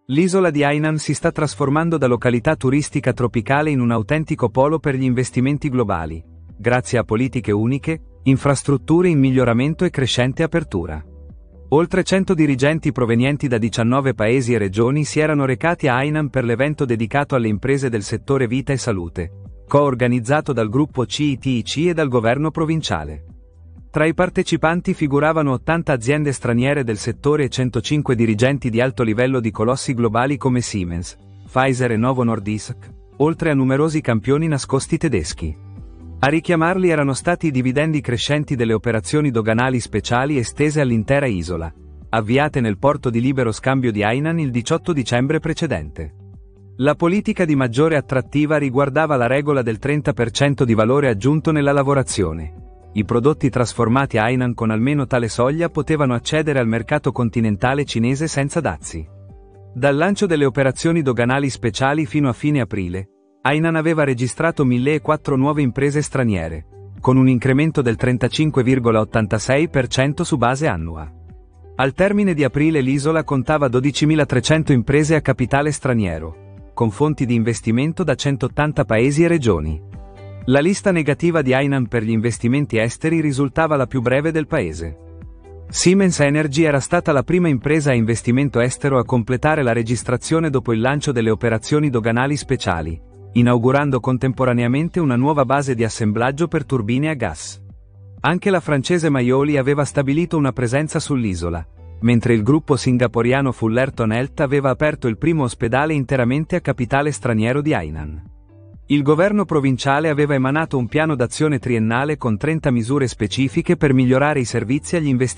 L'isola di Hainan si sta trasformando da località turistica tropicale in un autentico polo per gli investimenti globali, grazie a politiche uniche, infrastrutture in miglioramento e crescente apertura. Oltre 100 dirigenti provenienti da 19 paesi e regioni si erano recati a Hainan per l'evento dedicato alle imprese del settore vita e salute, co-organizzato dal gruppo CITIC e dal governo provinciale. Tra i partecipanti figuravano 80 aziende straniere del settore e 105 dirigenti di alto livello di colossi globali come Siemens, Pfizer e Novo Nordisk, oltre a numerosi campioni nascosti tedeschi. A richiamarli erano stati i dividendi crescenti delle operazioni doganali speciali estese all'intera isola, avviate nel porto di libero scambio di Hainan il 18 dicembre precedente. La politica di maggiore attrattiva riguardava la regola del 30% di valore aggiunto nella lavorazione. I prodotti trasformati a Hainan con almeno tale soglia potevano accedere al mercato continentale cinese senza dazi. Dal lancio delle operazioni doganali speciali fino a fine aprile, Hainan aveva registrato 1.004 nuove imprese straniere, con un incremento del 35,86% su base annua. Al termine di aprile l'isola contava 12.300 imprese a capitale straniero, con fonti di investimento da 180 paesi e regioni. La lista negativa di Hainan per gli investimenti esteri risultava la più breve del paese. Siemens Energy era stata la prima impresa a investimento estero a completare la registrazione dopo il lancio delle operazioni doganali speciali, inaugurando contemporaneamente una nuova base di assemblaggio per turbine a gas. Anche la francese Maioli aveva stabilito una presenza sull'isola, mentre il gruppo singaporiano Fullerton Health aveva aperto il primo ospedale interamente a capitale straniero di Hainan. Il governo provinciale aveva emanato un piano d'azione triennale con 30 misure specifiche per migliorare i servizi agli investitori